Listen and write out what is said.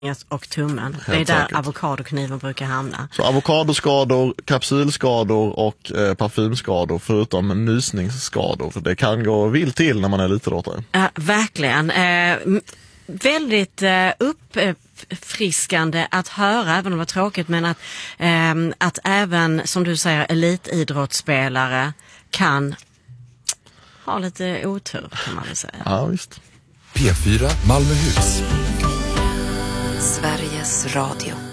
och tummen. Det är där avokadokniven brukar hamna. Så avokadoskador, kapsylskador och parfymskador förutom nysningsskador. För det kan gå vilt till när man är elitidrottare. Verkligen. Väldigt uppfriskande att höra, även om det var tråkigt, men att även, som du säger, elitidrottsspelare kan ha lite otur, kan man väl säga. Ja, visst. P4 Malmöhus. Sveriges Radio.